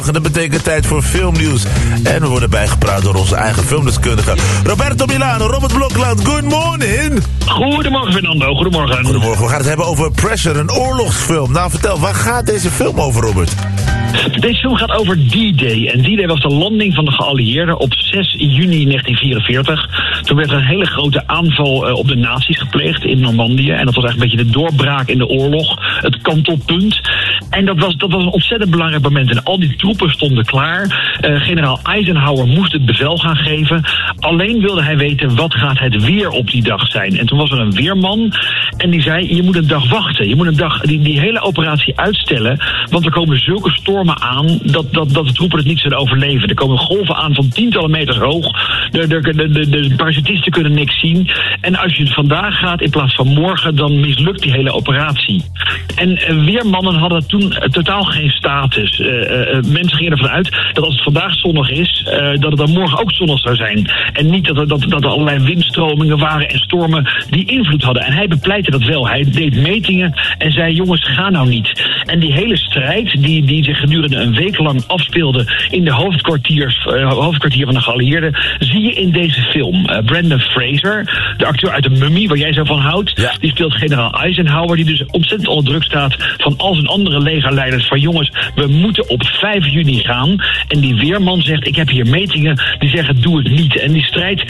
Dat betekent tijd voor filmnieuws. En we worden bijgepraat door onze eigen filmdeskundige Roberto Milano, Robert Blokland. Good morning. Goedemorgen Fernando, goedemorgen. Goedemorgen, we gaan het hebben over Pressure, een oorlogsfilm. Nou vertel, waar gaat deze film over, Robert? Deze film gaat over D-Day. En D-Day was de landing van de geallieerden op 6 juni 1944. Toen werd er een hele grote aanval op de nazi's gepleegd in Normandië. En dat was echt een beetje de doorbraak in de oorlog. Het kantelpunt. En dat was een ontzettend belangrijk moment. En al die troepen stonden klaar. Generaal Eisenhower moest het bevel gaan geven. Alleen wilde hij weten, wat gaat het weer op die dag zijn? En toen was er een weerman. En die zei, je moet een dag wachten. Je moet een dag die hele operatie uitstellen. Want er komen zulke stormen aan dat de troepen het niet zullen overleven. Er komen golven aan van tientallen meters hoog. De parachutisten kunnen niks zien. En als je vandaag gaat in plaats van morgen, dan mislukt die hele operatie. En weermannen hadden toen totaal geen status. Mensen gingen ervan uit dat als het vandaag zonnig is, dat het dan morgen ook zonnig zou zijn. En niet dat er allerlei windstromingen waren en stormen die invloed hadden. En hij bepleitte dat wel. Hij deed metingen en zei, jongens, ga nou niet. En die hele strijd die zich gedurende een week lang afspeelde in de hoofdkwartier van de geallieerden, zie je in deze film. Brendan Fraser, de acteur uit de Mummy, waar jij zo van houdt, ja. Die speelt generaal Eisenhower, die dus ontzettend onder druk staat van al zijn andere legerleiders van, jongens, we moeten op 5 juni gaan. En die weerman zegt, ik heb hier metingen die zeggen, doe het niet. En die strijd